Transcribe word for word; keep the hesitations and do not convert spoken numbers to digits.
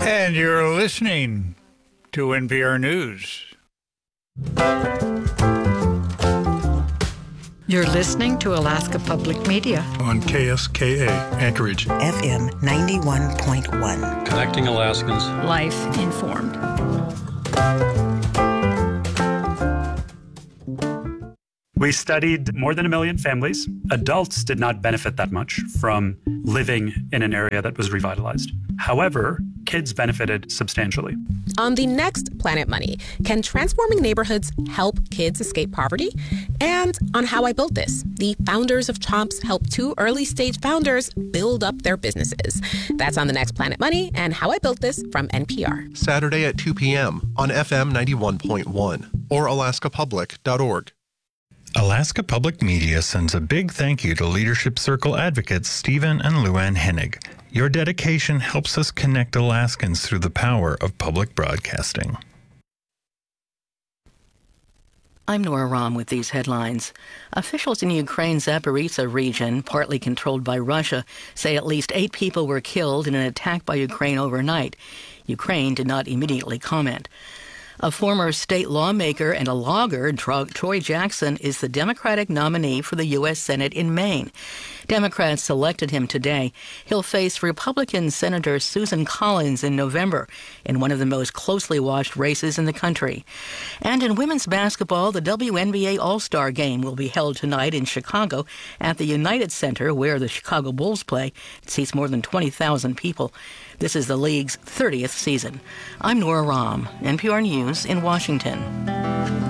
And you're listening to N P R News. You're listening to Alaska Public Media on K S K A, Anchorage, F M ninety-one point one. Connecting Alaskans. Life informed. We studied more than a million families. Adults did not benefit that much from living in an area that was revitalized. However, kids benefited substantially. On the next Planet Money, can transforming neighborhoods help kids escape poverty? And on How I Built This, the founders of Chomps help two early-stage founders build up their businesses. That's on the next Planet Money and How I Built This from N P R. Saturday at two p.m. on F M ninety-one point one or alaska public dot org. Alaska Public Media sends a big thank you to Leadership Circle advocates Stephen and Luann Hennig. Your dedication helps us connect Alaskans through the power of public broadcasting. I'm Nora Rahm with these headlines. Officials in Ukraine's Zaporizhzhia region, partly controlled by Russia, say at least eight people were killed in an attack by Ukraine overnight. Ukraine did not immediately comment. A former state lawmaker and a logger, Troy Jackson, is the Democratic nominee for the U S Senate in Maine. Democrats selected him today. He'll face Republican Senator Susan Collins in November in one of the most closely watched races in the country. And in women's basketball, the W N B A All-Star Game will be held tonight in Chicago at the United Center, where the Chicago Bulls play. It seats more than twenty thousand people. This is the league's thirtieth season. I'm Nora Rahm, N P R News in Washington.